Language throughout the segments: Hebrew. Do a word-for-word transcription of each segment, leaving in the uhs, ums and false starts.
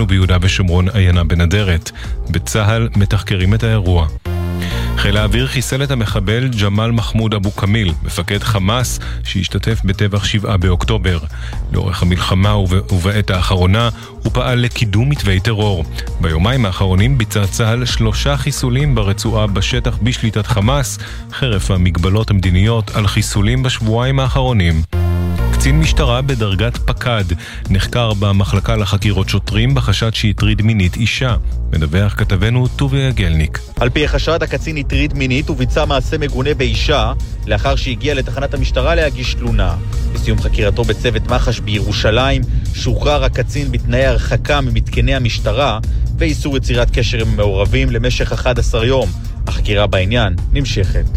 וביהודה ושומרון עיינה בנדרת. בצהל מתחקרים את האירוע. חיל האוויר חיסל את המחבל ג'מאל מחמוד אבו כמיל, מפקד חמאס שהשתתף בטבח שבעה באוקטובר. לאורך המלחמה ובעת האחרונה הוא פעל לקידום מתווי טרור. ביומיים האחרונים ביצע צה"ל שלושה חיסולים ברצועה בשטח בשליטת חמאס, חרף המגבלות המדיניות על חיסולים בשבועיים האחרונים. קצין משטרה בדרגת פקד נחקר במחלקה לחקירות שוטרים בחשד שהטריד מינית אישה. מדווח כתבנו טוביה גלניק. על פי החשד, הקצין הטריד מינית וביצע מעשה מגונה באישה לאחר שהגיע לתחנת המשטרה להגיש תלונה. בסיום חקירתו בצוות מח"ש בירושלים שוחרר הקצין בתנאי הרחקה ממתקני המשטרה ואיסור יצירת קשר עם המעורבים למשך אחד עשר יום. החקירה בעניין נמשכת.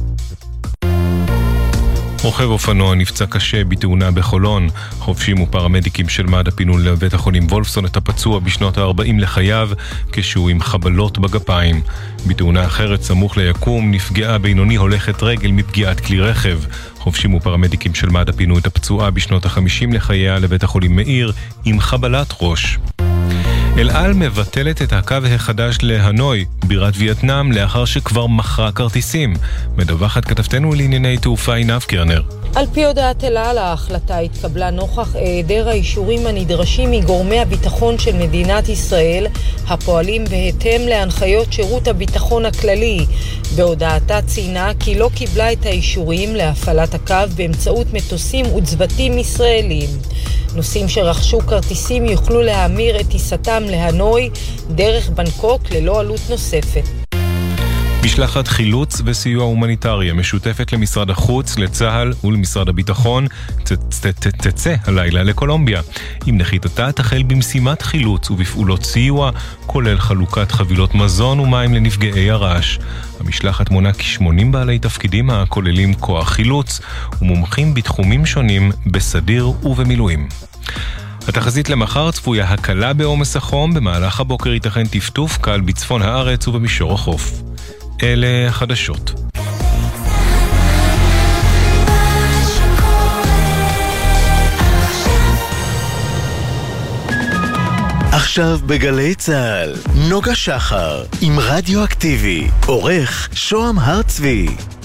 רוכב אופנוע נפצע קשה בתאונה בחולון. חובשים ופרמדיקים של מד"א פינו לבית החולים וולפסון את הפצוע בשנות ה-ארבעים לחייו כשהוא עם חבלות בגפיים. בתאונה אחרת סמוך ליקום נפגעה בינוני הולכת רגל מפגיעת כלי רכב. חובשים ופרמדיקים של מד"א פינו את הפצועה בשנות ה-חמישים לחייה לבית החולים מאיר עם חבלת ראש. אל על מבטלת את הקו החדש להנוי, בירת וייטנאם, לאחר שכבר מכרה כרטיסים. מדווחת כתבתנו לענייני תעופה עינב קרנר. על פי הודעת אל על, ההחלטה התקבלה נוכח היעדר האישורים הנדרשים מגורמי הביטחון של מדינת ישראל, הפועלים בהתאם להנחיות שירות הביטחון הכללי. בהודעתה ציינה כי לא קיבלה את האישורים להפעלת הקו באמצעות מטוסים וצוותים ישראלים. נוסעים שרכשו כרטיסים יוכלו להמיר את טיסתם להנוי דרך בנקוק ללא עלות נוספת. משלחת חילוץ וסיוע הומניטרי המשותפת למשרד החוץ, לצה"ל ולמשרד הביטחון תצא הלילה לקולומביה. עם נחיתתה תחל במשימת חילוץ ובפעולות סיוע, כולל חלוקת חבילות מזון ומים לנפגעי הרעש. המשלחת מונה כ-שמונים בעלי תפקידים הכוללים כוח חילוץ ומומחים בתחומים שונים בסדיר ובמילואים. התחזית למחר צפויה הקלה בעומס החום, במהלך הבוקר ייתכן טפטוף קל בצפון הארץ ובמישור החוף. אלה החדשות. עכשיו בגלי צהל, נוגה שחר עם רדיו אקטיבי, עורך שועם הרצבי.